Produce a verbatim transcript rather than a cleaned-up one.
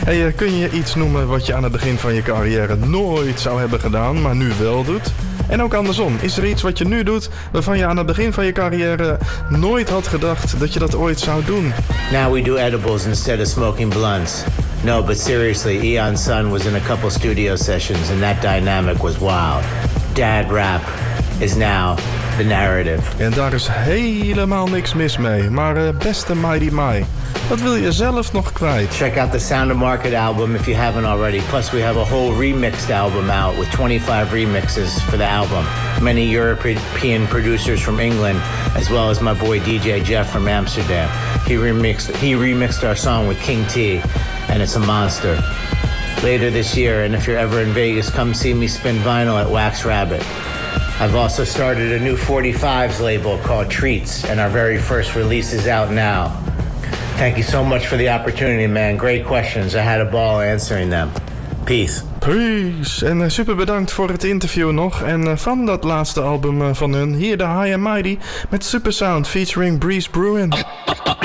Hey, uh, kun je iets noemen wat je aan het begin van je carrière nooit zou hebben gedaan, maar nu wel doet? En ook andersom, is er iets wat je nu doet waarvan je aan het begin van je carrière nooit had gedacht dat je dat ooit zou doen? Now we do edibles instead of smoking blunts. No, but seriously, Eon's son was in a couple studio sessions and that dynamic was wild. Dad rap is now the narrative. En daar is helemaal niks mis mee. Maar uh, beste Mighty Mai, wat wil je zelf nog kwijt? Check out the Sound of Market album if you haven't already. Plus we have a whole remixed album out with twenty-five remixes for the album. Many European producers from England, as well as my boy D J Jeff from Amsterdam. He remixed, he remixed our song with King T, and it's a monster. Later this year, and if you're ever in Vegas, come see me spin vinyl at Wax Rabbit. I've also started a new forty-fives label called Treats, and our very first release is out now. Thank you so much for the opportunity, man. Great questions. I had a ball answering them. Peace. Peace. En uh, super bedankt voor het interview nog. En uh, van dat laatste album uh, van hun, hier de High and Mighty met Super Sound featuring Breeze Bruin.